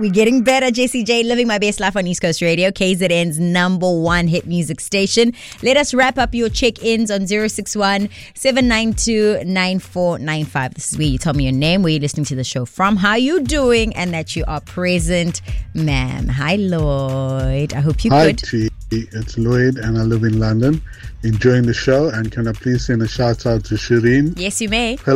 We're getting better. Jessie J, living my best life on East Coast Radio, KZN's #1 hit music station. Let us wrap up your check-ins on 061 792 9495. This is where you tell me your name, where you're listening to the show from, how you doing, and that you are present. Ma'am, hi Lloyd. I hope you're good. Hi T, it's Lloyd and I live in London. Enjoying the show, and can I please send a shout out to Shireen? Yes, you may.